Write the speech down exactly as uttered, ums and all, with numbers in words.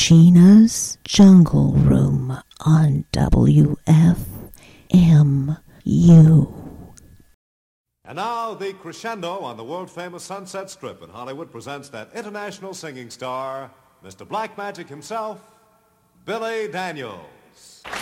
Gina's Jungle Room on W F M U. And now the crescendo on the world-famous Sunset Strip in Hollywood presents that international singing star, Mister Black Magic himself, Billy Daniels.